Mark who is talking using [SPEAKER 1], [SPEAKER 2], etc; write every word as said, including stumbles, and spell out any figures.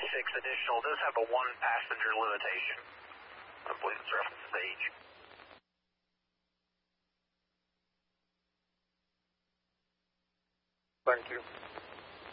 [SPEAKER 1] twenty-six additional does have a one passenger limitation. I believe it's reference to age.
[SPEAKER 2] Thank you.